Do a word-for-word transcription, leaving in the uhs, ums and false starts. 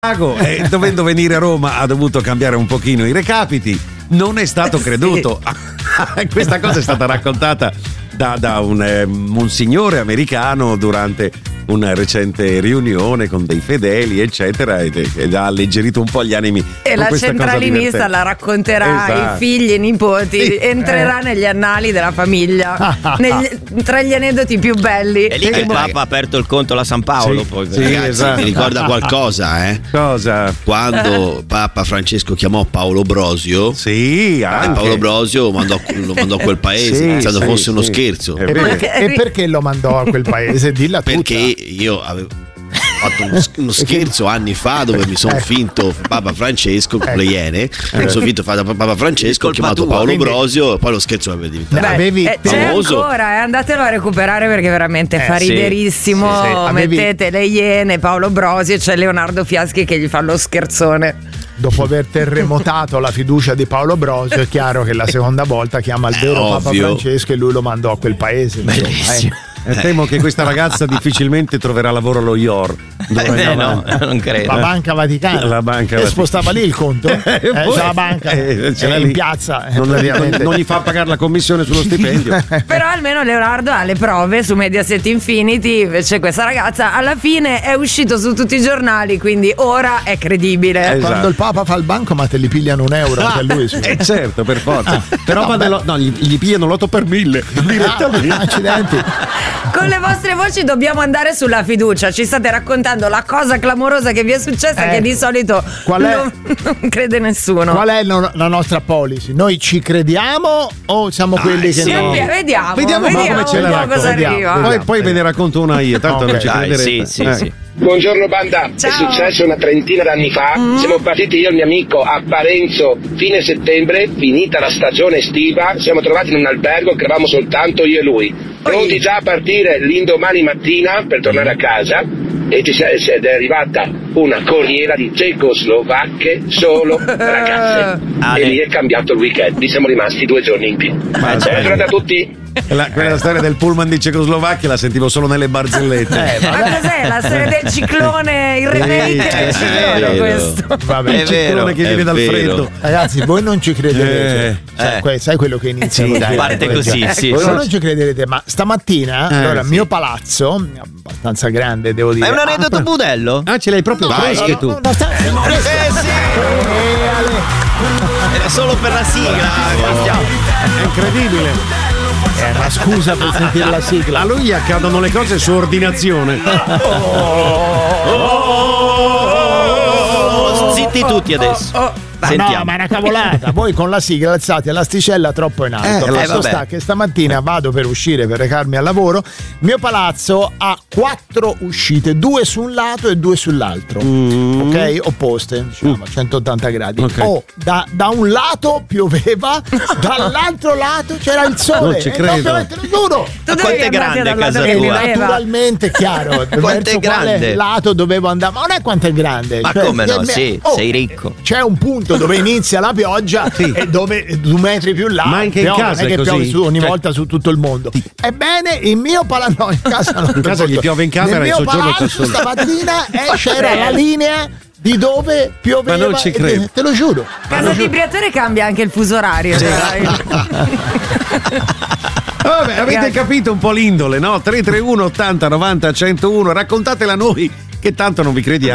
e dovendo venire a Roma ha dovuto cambiare un pochino i recapiti. Non è stato creduto. Sì. Questa cosa è stata raccontata da, da un, eh, un signore americano durante una recente riunione con dei fedeli, eccetera, ed, ed ha alleggerito un po' gli animi. E la centralinista la racconterà ai esatto. figli e nipoti, sì. entrerà eh. negli annali della famiglia, negli, tra gli aneddoti più belli. E lì che il Papa ha aperto il conto alla San Paolo, sì. poi sì, ragazzi, esatto. mi ricorda qualcosa, eh? Cosa? Quando Papa Francesco chiamò Paolo Brosio, sì, anche. Paolo Brosio mandò, lo mandò a quel paese, sì, pensando sì, fosse uno sì. scherzo. E perché, e perché lo mandò a quel paese? Dilla tutta. Perché io avevo fatto uno, uno scherzo anni fa dove mi sono finto Papa Francesco con le Iene, mi sono finto Papa Francesco, ho chiamato Paolo Quindi... Brosio e poi lo scherzo aveva diventato Beh, avevi eh, c'è ancora, eh, andatelo a recuperare perché veramente eh, fa riderissimo. Sì, sì, sì. Avevi... mettete le Iene, Paolo Brosio e c'è Leonardo Fiaschi che gli fa lo scherzone. Dopo aver terremotato la fiducia di Paolo Brosio, è chiaro che la seconda volta chiama il vero eh, Papa Francesco e lui lo mandò a quel paese. Bellissimo. E temo che questa ragazza difficilmente troverà lavoro allo I O R. Eh, no, non credo. La Banca Vaticana. La banca e spostava lì il conto? eh, poi, la banca eh, eh, in piazza. Non, non, non gli fa pagare la commissione sullo stipendio. Però almeno Leonardo ha le prove su Mediaset Infinity. Invece questa ragazza alla fine è uscito su tutti i giornali, quindi ora è credibile. Esatto. Quando il Papa fa il bancomat li pigliano un euro anche a lui. Eh certo, per forza. Ah, però no, lo, no, gli, gli pigliano l'otto per mille direttamente. Ah, accidenti. Con le vostre voci dobbiamo andare sulla fiducia. Ci state raccontando la cosa clamorosa che vi è successa, eh, che di solito qual è, non, non crede nessuno. Qual è no, la nostra policy? Noi ci crediamo o siamo ah, quelli sì. che no? Vediamo, vediamo, vediamo come ce la vediamo cosa vediamo, arriva. Poi, poi ve ne racconto una io, tanto okay. non ci crederete. Sì, sì, eh. sì. Buongiorno banda, Ciao. È successo una trentina d'anni fa, mm. siamo partiti io e il mio amico a Parenzo fine settembre, finita la stagione estiva, siamo trovati in un albergo che eravamo soltanto io e lui, pronti già a partire l'indomani mattina per tornare a casa e ci ed è arrivata una corriera di cecoslovacche solo ragazze ah, e lì è cambiato il weekend, lì siamo rimasti due giorni in più. Buona giornata a tutti. La, quella storia del pullman di Cecoslovacchia la sentivo solo nelle barzellette. Eh, ma cos'è la storia del ciclone, il remake eh, del ciclone questo? Vabbè, il ciclone che vive dal vero. freddo. Ragazzi, voi non ci crederete. Eh, cioè, eh. Sai quello che inizia? Sì, dai, parte così, sì. Voi non ci crederete, ma stamattina, eh, allora, il sì. mio palazzo, abbastanza grande, devo dire. È un aneddoto ah, budello? Ah, ce l'hai proprio no, fresche no, tu. No, no, sta... eh sì. Era solo per la sigla. È incredibile. È una scusa per sentire la sigla. A lui accadono le cose su ordinazione. Oh, oh, oh, zitti tutti adesso. Oh, oh. Ma no, ma è una cavolata. Voi con la sigla alzate l'asticella troppo in alto. Eh, Fatto eh, sta che stamattina vado per uscire per recarmi al lavoro. Il mio palazzo ha quattro uscite, due su un lato e due sull'altro. Mm. Ok? Opposte, diciamo, a centottanta gradi. Okay. Oh, da, da un lato pioveva, dall'altro lato c'era il sole. Non ci credo. E te lo giuro. Ma quanto è grande casa e tua? Naturalmente, chiaro. Quanto è grande? Lato dovevo andare. Ma non è quanto è grande. Ma cioè, come no? Me... Sì, oh, sei ricco. C'è un punto dove inizia la pioggia sì. e dove due metri più là ma anche piove, in casa non è che è così, piove su, ogni cioè... volta su tutto il mondo. Ebbene, il mio palazzo no, in casa non in casa gli piove in camera nel e mio palazzo stamattina eh, c'era la linea di dove pioveva. Ma non ci credo. Te, te lo giuro. Casa vibriatore cambia anche il fuso orario. Sì. Vabbè, avete capito un po' l'indole, no? tre tre uno ottanta novanta centouno, raccontatela a noi che tanto non vi crediamo.